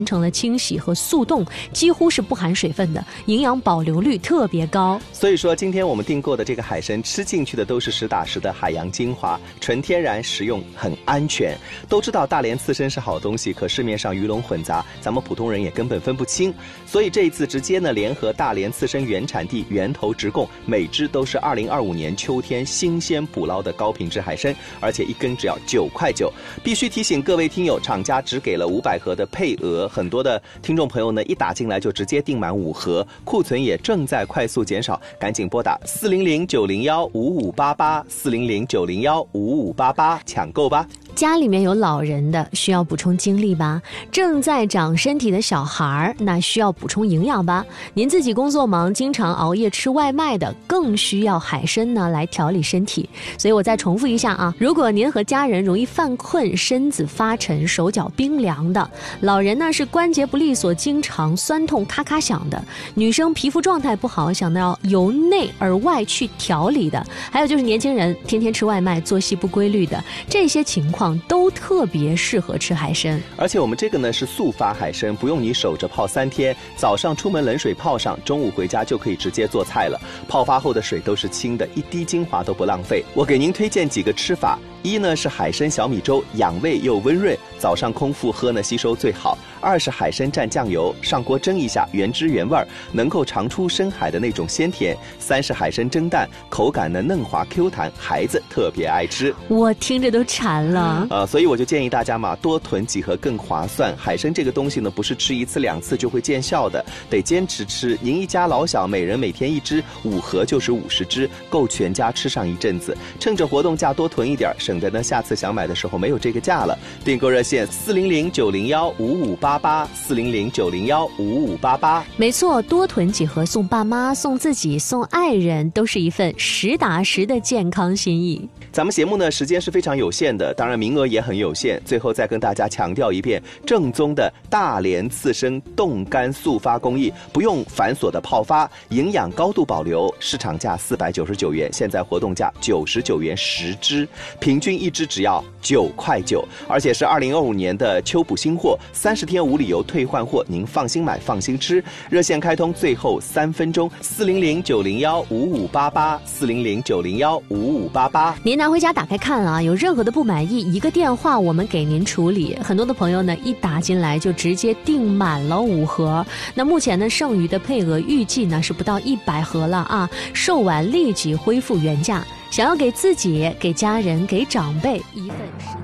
成了清洗和速冻，几乎是不含水分的，营养保留率特别高。 所以说今天我们订购的这个海参吃进去的都是实打实的海洋精华，纯天然，食用很安全。都知道大连刺身是好东西，可市面上鱼龙混杂，咱们普通人也根本分不清。所以这一次直接呢联合大连刺身原产地源头直供，每只都是2025年秋天新鲜捕捞的高品质海参，而且一根只要9块9。必须提醒各位听友，厂家只给了500盒的配额，很多的听众朋友呢一打进来就直接订满5盒，库存也正在快速减少，赶紧拨打400-901-5588，400-901-5588抢购吧。 家里面有老人的需要补充精力吧，正在长身体的小孩那需要补充营养吧，您自己工作忙经常熬夜吃外卖的更需要海参呢来调理身体。所以我再重复一下啊，如果您和家人容易犯困，身子发沉，手脚冰凉的，老人呢是关节不利索，经常酸痛咔咔响的，女生皮肤状态不好，想要由内而外去调理的，还有就是年轻人天天吃外卖，作息不规律的，这些情况都特别适合吃海参。 而且我们这个呢是速发海参，不用你守着泡3天，早上出门冷水泡上，中午回家就可以直接做菜了。泡发后的水都是清的，一滴精华都不浪费。我给您推荐几个吃法，一呢是海参小米粥，养胃又温润，早上空腹喝呢吸收最好。2是海参蘸酱油，上锅蒸一下，原汁原味，能够尝出深海的那种鲜甜。3是海参蒸蛋，口感呢嫩滑 Q 弹，孩子特别爱吃。 我听着都馋了。 所以我就建议大家嘛，多囤几盒更划算。海参这个东西呢，不是吃1次2次就会见效的，得坚持吃。您一家老小每人每天1只，5盒就是50只，够全家吃上一阵子。趁着活动价多囤一点，省得呢下次想买的时候没有这个价了。订购热线400-901-5588，400-901-5588。 没错，多囤几盒送爸妈、送自己、送爱人，都是一份实打实的健康心意。 咱们节目呢时间是非常有限的，当然名额也很有限。最后再跟大家强调一遍，正宗的大连刺身冻干速发工艺，不用繁琐的泡发，营养高度保留。市场价499元，现在活动价99元10只，平均1只只要9块9，而且是2025年的秋补新货，30天无理由退换货，您放心买放心吃。热线开通最后3分钟，400-901-5588，400-901-5588。 您拿回家打开看啊，有任何的不满意，一个电话我们给您处理。很多的朋友呢一打进来就直接订满了5盒，那目前呢剩余的配额预计呢是不到100盒了啊，售完立即恢复原价。想要给自己、给家人、给长辈一份实用。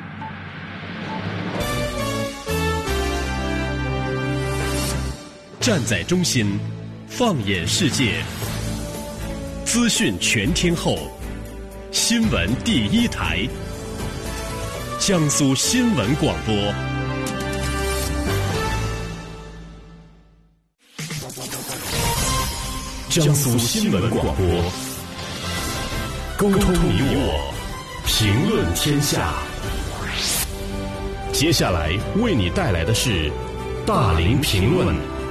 站在中心，放眼世界，资讯全天候，新闻第一台，江苏新闻广播。江苏新闻广播，沟通你我，评论天下。接下来为你带来的是大林评论。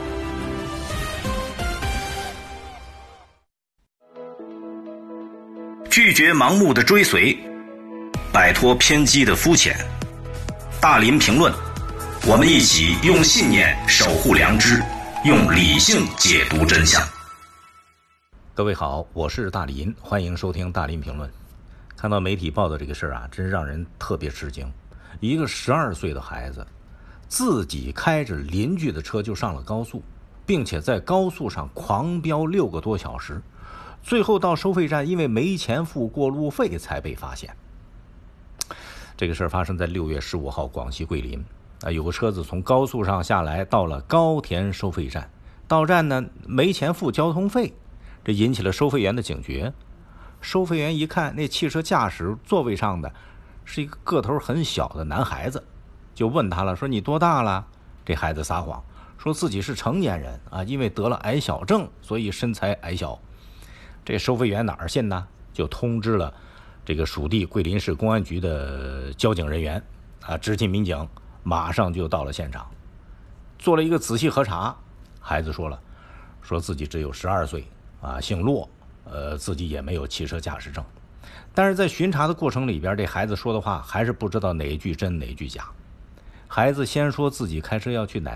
拒绝盲目的追随，摆脱偏激的肤浅。大林评论，我们一起用信念守护良知，用理性解读真相。 各位好，我是大林，欢迎收听大林评论。看到媒体报的这个事儿啊，真让人特别吃惊。一个12岁的孩子，自己开着邻居的车就上了高速，并且在高速上狂飙6个多小时。最后到收费站，因为没钱付过路费才被发现。这个事儿发生在6月15号，广西桂林。有个车子从高速上下来，到了高田收费站，到站呢没钱付交通费，这引起了收费员的警觉。收费员一看，那汽车驾驶座位上的是一个个头很小的男孩子，就问他了，说你多大了？这孩子撒谎，说自己是成年人啊，因为得了矮小症，所以身材矮小。这收费员哪儿信呢？就通知了这个属地桂林市公安局的交警人员啊，执勤民警马上就到了现场，做了一个仔细核查。孩子说了，说自己只有12岁啊，姓骆，自己也没有汽车驾驶证。但是在巡查的过程里边，这孩子说的话还是不知道哪一句真哪一句假。 孩子先说自己开车要去哪